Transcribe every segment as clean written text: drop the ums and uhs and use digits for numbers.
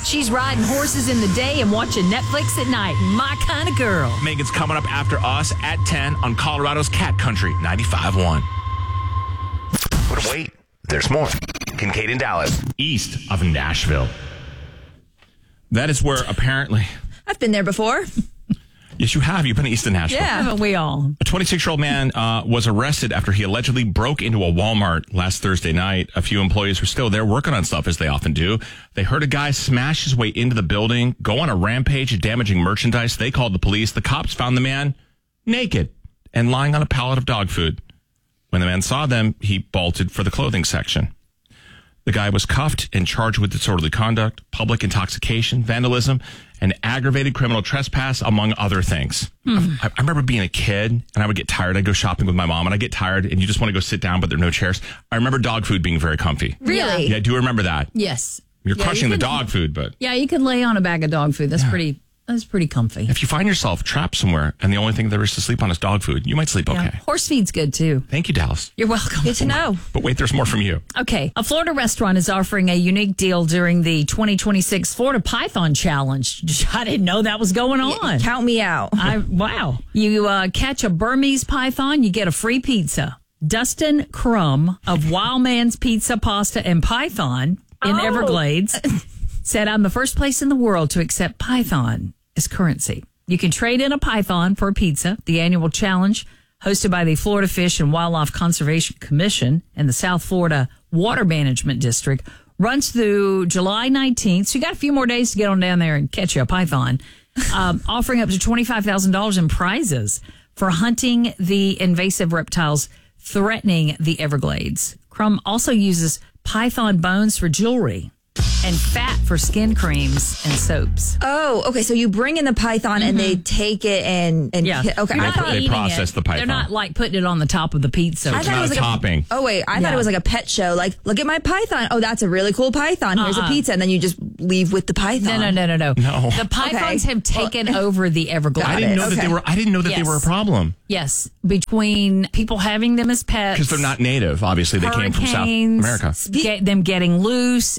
She's riding horses in the day and watching Netflix at night. My kind of girl. Megan's coming up after us at 10 on Colorado's Cat Country 95.1. But wait, there's more. Kincaid and Dallas. East of Nashville. That is where apparently... I've been there before. Yes, you have. You've been east of Nashville. Yeah, haven't we all? A 26-year-old man was arrested after he allegedly broke into a Walmart last Thursday night. A few employees were still there working on stuff, as they often do. They heard a guy smash his way into the building, go on a rampage damaging merchandise. They called the police. The cops found the man naked and lying on a pallet of dog food. When the man saw them, he bolted for the clothing section. The guy was cuffed and charged with disorderly conduct, public intoxication, vandalism, and aggravated criminal trespass, among other things. I remember being a kid, and I would get tired. I'd go shopping with my mom, and I'd get tired, and you just want to go sit down, but there are no chairs. I remember dog food being very comfy. Really? Yeah, I do remember that. Yes. You're crushing the dog food, but... Yeah, you can lay on a bag of dog food. That's pretty comfy. If you find yourself trapped somewhere, and the only thing there is to sleep on is dog food, you might sleep okay. Horse feed's good, too. Thank you, Dallas. You're welcome. Good to know. But wait, there's more from you. Okay. A Florida restaurant is offering a unique deal during the 2026 Florida Python Challenge. I didn't know that was going on. Count me out. Wow. You catch a Burmese python, you get a free pizza. Dustin Crum of Wild Man's Pizza, Pasta, and Python in Everglades said, "I'm the first place in the world to accept python as currency. You can trade in a python for a pizza." The annual challenge, hosted by the Florida Fish and Wildlife Conservation Commission and the South Florida Water Management District, runs through July 19th. So you got a few more days to get on down there and catch you a python, offering up to $25,000 in prizes for hunting the invasive reptiles threatening the Everglades. Crum also uses python bones for jewelry and fat for skin creams and soaps. Oh, okay. So you bring in the python and they take it and Yeah. okay. You're I not thought They eating process it. the python. They're not like putting it on the top of the pizza. I It's thought it not was a like topping. Oh wait, I thought Yeah. it was like a pet show. Like, look at my python. Oh, that's a really cool python. Here's a pizza, and then you just leave with the python. No. No. The pythons have taken over the Everglades. I didn't know that Okay. they were. I didn't know that they Yes. were a problem Yes, between people having them as pets. because they're not native. Obviously, they came from South hurricanes, America. them getting loose.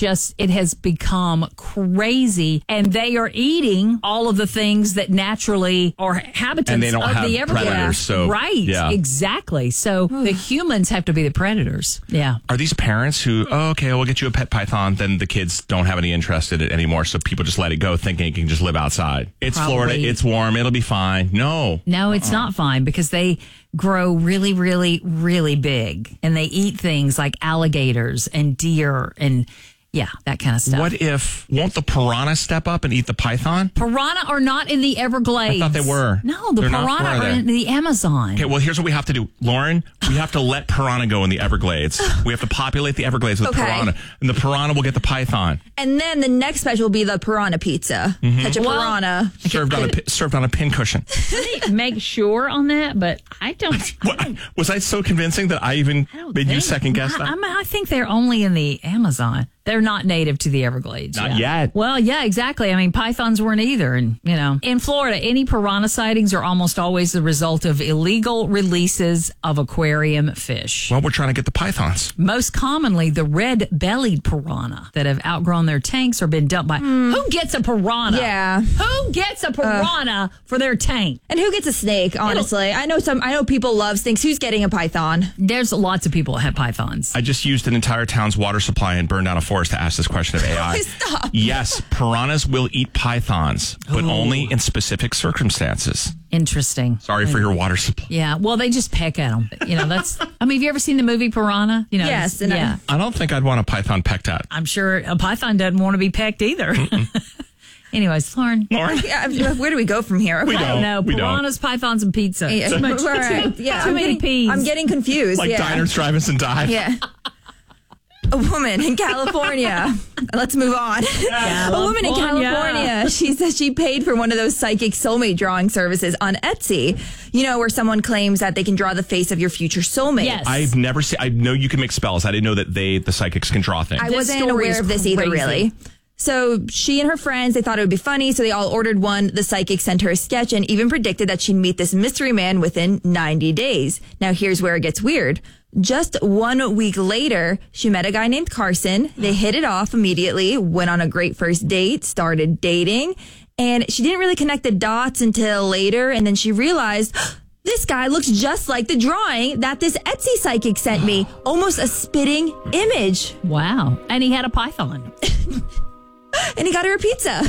It has become crazy. And they are eating all of the things that naturally are habitats And they don't of have the Everglades. predators, so, right, yeah. exactly. So the humans have to be the predators. Yeah. Are these parents who, okay, we'll get you a pet python, then the kids don't have any interest in it anymore, so people just let it go thinking it can just live outside? It's Probably. Florida, it's warm, it'll be fine. No, It's not fine because they grow really, really, really big. And they eat things like alligators and deer and, that kind of stuff. won't the piranha step up and eat the python? Piranha are not in the Everglades. I thought they were. No, the They're not. piranha Where are are they? in the Amazon. Okay, well, here's what we have to do. Lauren, we have to let piranha go in the Everglades. We have to populate the Everglades with Okay. piranha, and the piranha will get the python. And then the next special will be the piranha pizza. Catch a piranha. Served on a pincushion. Make sure on that, but I don't. What, was I so convincing that I even made you second guess that? I think they're only in the Amazon. They're not native to the Everglades. Not yet. Well, yeah, exactly. I mean, pythons weren't either. And, in Florida, any piranha sightings are almost always the result of illegal releases of aquarium fish. Well, we're trying to get the pythons. Most commonly, the red-bellied piranha that have outgrown their tanks or been dumped by. Who gets a piranha? Yeah. Who gets a piranha for their tank? And who gets a snake, honestly? I know people love snakes. Who's getting a python? There's lots of people that have pythons. I just used an entire town's water supply and burned down a forest to ask this question of AI. Stop. Yes, piranhas will eat pythons, but only in specific circumstances. Interesting. Sorry for your water supply. Yeah, well, they just peck at them. That's. Have you ever seen the movie Piranha? Yes, and yeah. I don't think I'd want a python pecked at. I'm sure a python doesn't want to be pecked either. Anyways, Lauren. Yeah, where do we go from here? We I don't know. We don't. Piranhas, pythons, and pizza. Yeah, Too much. all right. Yeah, Too many peas. I'm getting confused. Like diners, drive-ins, and dive. Yeah. A woman in California. Let's move on. A woman in California. She says she paid for one of those psychic soulmate drawing services on Etsy. Where someone claims that they can draw the face of your future soulmate. Yes. I've never seen. I know you can make spells. I didn't know that the psychics can draw things. I This wasn't story aware is of this either, crazy. really. So she and her friends, they thought it would be funny, so they all ordered one. The psychic sent her a sketch and even predicted that she'd meet this mystery man within 90 days. Now, here's where it gets weird. Just 1 week later, she met a guy named Carson. They hit it off immediately, went on a great first date, started dating, and she didn't really connect the dots until later. And then she realized this guy looks just like the drawing that this Etsy psychic sent me. Almost a spitting image. Wow. And he had a python. And he got her a pizza.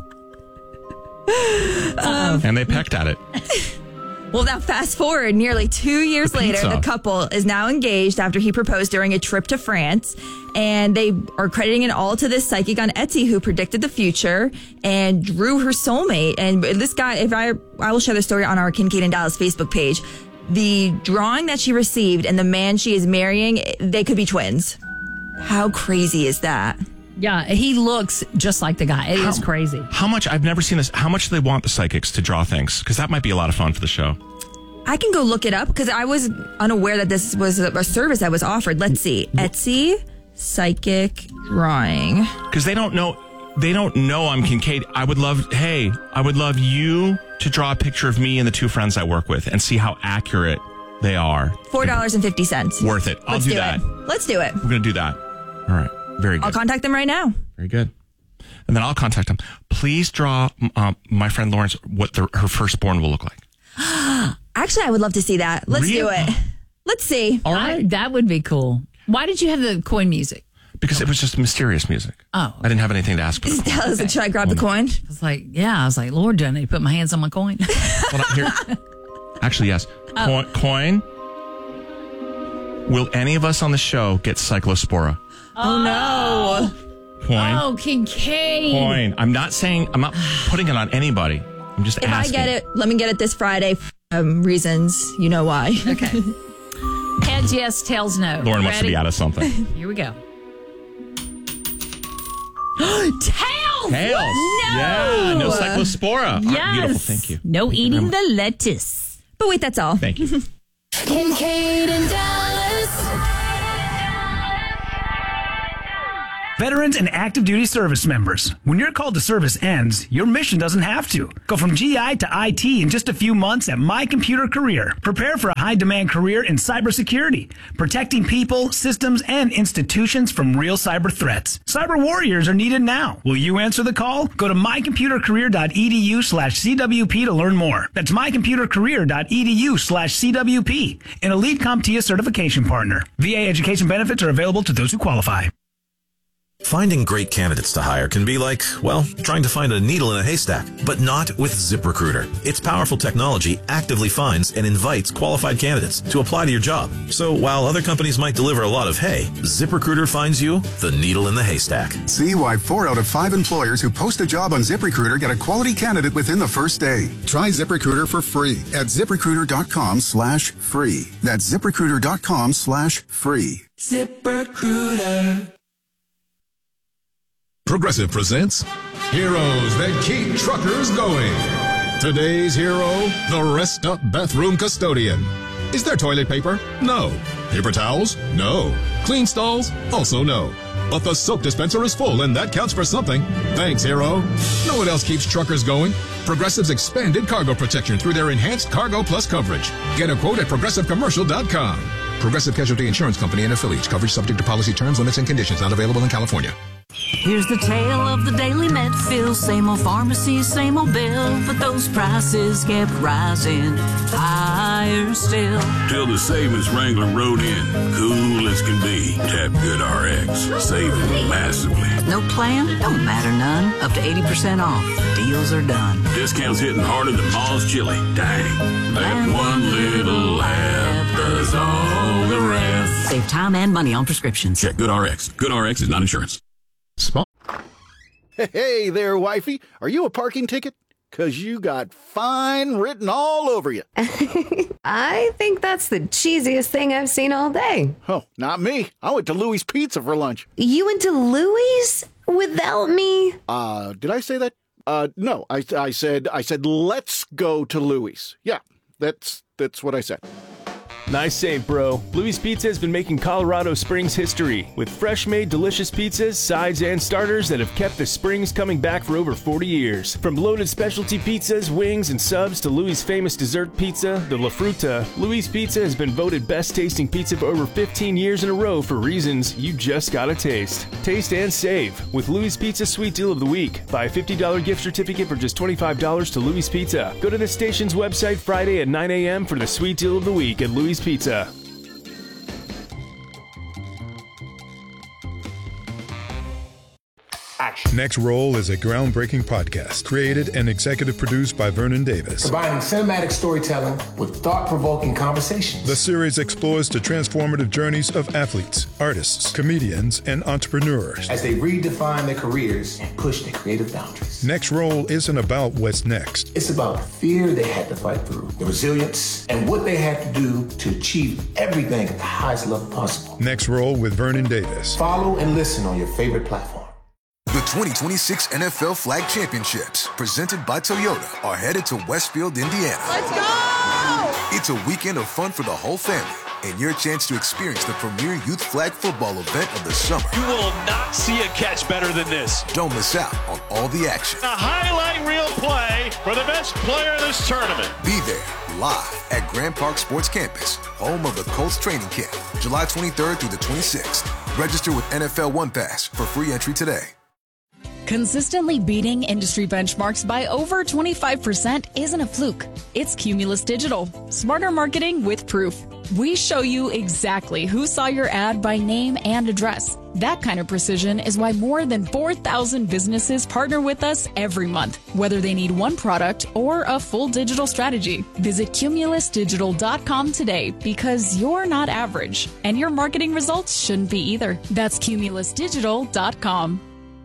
And they pecked at it. Well, now fast forward nearly 2 years later, the couple is now engaged after he proposed during a trip to France. And they are crediting it all to this psychic on Etsy who predicted the future and drew her soulmate. And this guy, I will share the story on our Kincaid and Dallas Facebook page. The drawing that she received and the man she is marrying, they could be twins. How crazy is that? Yeah, he looks just like the guy. It is crazy. How much? I've never seen this. How much do they want the psychics to draw things? Because that might be a lot of fun for the show. I can go look it up because I was unaware that this was a service that was offered. Let's see. Etsy psychic drawing. Because they don't know. They don't know I'm Kincaid. I would love you to draw a picture of me and the two friends I work with and see how accurate they are. $4.50. Worth it. I'll do that. Let's do it. We're going to do that. All right. Very good. I'll contact them right now. Very good. And then I'll contact them. Please draw my friend Lawrence what her firstborn will look like. Actually, I would love to see that. Let's do it. Let's see. All right. That would be cool. Why did you have the coin music? Because it was just mysterious music. Oh. I didn't have anything to ask for. Should I grab the coin? I was like, Lord, do I need to put my hands on my coin? Hold on, here. Actually, yes. Coin. Will any of us on the show get cyclospora? Oh, no. Coin. Oh, Kincaid. Coin. I'm not putting it on anybody. I'm just asking. If I get it, let me get it this Friday. Reasons, you know why. Okay. Heads yes, tails no. Lauren wants to be out of something. Here we go. Tails! Tails! No! Yeah, no cyclospora. Yes. Beautiful, thank you. No eating the lettuce. But wait, that's all. Thank you. Kincaid and Dallas. Veterans and active duty service members, when your call to service ends, your mission doesn't have to. Go from GI to IT in just a few months at My Computer Career. Prepare for a high-demand career in cybersecurity, protecting people, systems, and institutions from real cyber threats. Cyber warriors are needed now. Will you answer the call? Go to mycomputercareer.edu/CWP to learn more. That's mycomputercareer.edu/CWP, an Elite CompTIA certification partner. VA education benefits are available to those who qualify. Finding great candidates to hire can be like, well, trying to find a needle in a haystack, but not with ZipRecruiter. Its powerful technology actively finds and invites qualified candidates to apply to your job. So while other companies might deliver a lot of hay, ZipRecruiter finds you the needle in the haystack. See why 4 out of 5 employers who post a job on ZipRecruiter get a quality candidate within the first day. Try ZipRecruiter for free at ZipRecruiter.com/free. That's ZipRecruiter.com/free. ZipRecruiter. Progressive presents Heroes That Keep Truckers Going. Today's hero, the Rest Up Bathroom Custodian. Is there toilet paper? No. Paper towels? No. Clean stalls? Also no. But the soap dispenser is full, and that counts for something. Thanks, hero. Know what else keeps truckers going? Progressive's expanded cargo protection through their enhanced Cargo Plus coverage. Get a quote at ProgressiveCommercial.com. Progressive Casualty Insurance Company and affiliates. Coverage subject to policy terms, limits, and conditions. Not available in California. Here's the tale of the daily Medfield. Same old pharmacy, same old bill, but those prices kept rising higher still. Till the savings Wrangler rode in, cool as can be. Tap Good RX, saving massively. No plan? Don't matter none. Up to 80% off. Deals are done. Discounts hitting harder than Ma's chili. Dang, that one little laugh does all the rest. Save time and money on prescriptions. Check Good RX. Good RX is not insurance. Hey there, wifey. Are you a parking ticket? 'Cause you got fine written all over you. I think that's the cheesiest thing I've seen all day. Oh, not me. I went to Louis Pizza for lunch. You went to Louis without me? Did I say that? No. I said let's go to Louis. Yeah, that's what I said. Nice save, bro. Louis Pizza has been making Colorado Springs history with fresh-made delicious pizzas, sides, and starters that have kept the Springs coming back for over 40 years. From loaded specialty pizzas, wings, and subs to Louis' famous dessert pizza, the La Fruta, Louis Pizza has been voted best-tasting pizza for over 15 years in a row for reasons you just gotta taste. Taste and save with Louis Pizza Sweet Deal of the Week. Buy a $50 gift certificate for just $25 to Louis Pizza. Go to the station's website Friday at 9 a.m. for the Sweet Deal of the Week at Louis Pizza. Next Roll is a groundbreaking podcast created and executive produced by Vernon Davis. Combining cinematic storytelling with thought-provoking conversations. The series explores the transformative journeys of athletes, artists, comedians, and entrepreneurs as they redefine their careers and push their creative boundaries. Next Roll isn't about what's next. It's about the fear they had to fight through, the resilience, and what they had to do to achieve everything at the highest level possible. Next Roll with Vernon Davis. Follow and listen on your favorite platform. The 2026 NFL Flag Championships, presented by Toyota, are headed to Westfield, Indiana. Let's go! It's a weekend of fun for the whole family and your chance to experience the premier youth flag football event of the summer. You will not see a catch better than this. Don't miss out on all the action. A highlight reel play for the best player in this tournament. Be there live at Grand Park Sports Campus, home of the Colts training camp, July 23rd through the 26th. Register with NFL One Pass for free entry today. Consistently beating industry benchmarks by over 25% isn't a fluke. It's Cumulus Digital. Smarter marketing with proof. We show you exactly who saw your ad by name and address. That kind of precision is why more than 4,000 businesses partner with us every month, whether they need one product or a full digital strategy. Visit cumulusdigital.com today because you're not average, and your marketing results shouldn't be either. That's cumulusdigital.com.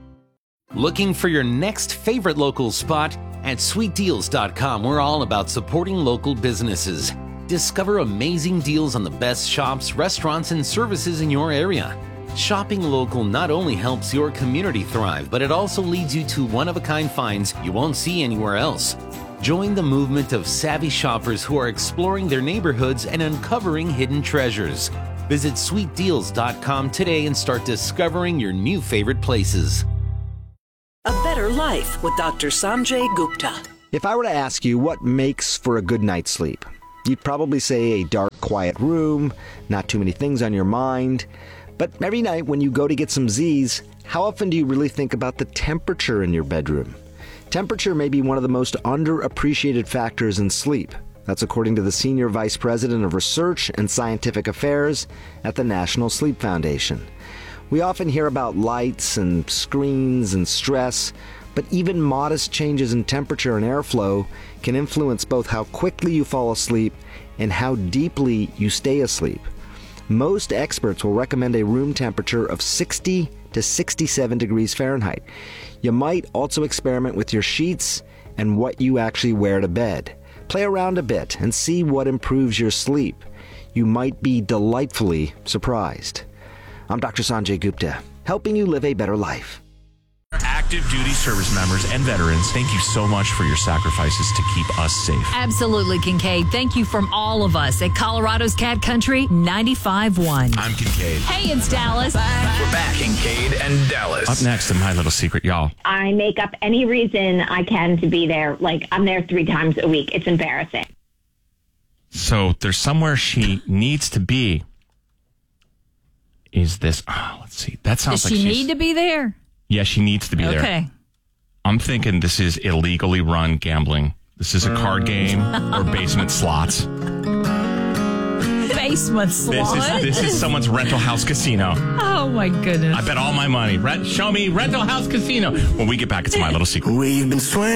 Looking for your next favorite local spot? At sweetdeals.com, we're all about supporting local businesses. Discover amazing deals on the best shops, restaurants, and services in your area. Shopping local not only helps your community thrive, but it also leads you to one-of-a-kind finds you won't see anywhere else. Join the movement of savvy shoppers who are exploring their neighborhoods and uncovering hidden treasures. Visit sweetdeals.com today and start discovering your new favorite places. A Better Life with Dr. Sanjay Gupta. If I were to ask you what makes for a good night's sleep, you'd probably say a dark, quiet room, not too many things on your mind. But every night when you go to get some Z's, how often do you really think about the temperature in your bedroom? Temperature may be one of the most underappreciated factors in sleep. That's according to the Senior Vice President of Research and Scientific Affairs at the National Sleep Foundation. We often hear about lights and screens and stress, but even modest changes in temperature and airflow can influence both how quickly you fall asleep and how deeply you stay asleep. Most experts will recommend a room temperature of 60 to 67 degrees Fahrenheit. You might also experiment with your sheets and what you actually wear to bed. Play around a bit and see what improves your sleep. You might be delightfully surprised. I'm Dr. Sanjay Gupta, helping you live a better life. Active duty service members and veterans, thank you so much for your sacrifices to keep us safe. Absolutely, Kincaid. Thank you from all of us at Colorado's Cat Country 95.1. I'm Kincaid. Hey, it's Dallas. We're back, Kincaid and Dallas. Up next, in My Little Secret, y'all. I make up any reason I can to be there. Like, I'm there 3 times a week. It's embarrassing. So there's somewhere she needs to be. Is this, let's see. That sounds Does like she need to be there? Yeah, she needs to be there. Okay. I'm thinking this is illegally run gambling. This is a card game or basement slots. Basement slots? This is someone's rental house casino. Oh, my goodness. I bet all my money. Show me rental house casino. When we get back, it's My Little Secret. We've been swaying.